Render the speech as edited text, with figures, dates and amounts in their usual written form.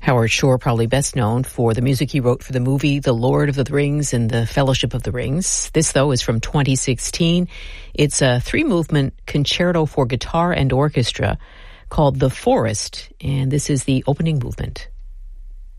Howard Shore, probably best known for the music he wrote for the movie The Lord of the Rings and The Fellowship of the Rings. This, though, is from 2016. It's a 3-movement concerto for guitar and orchestra called The Forest, and this is the opening movement.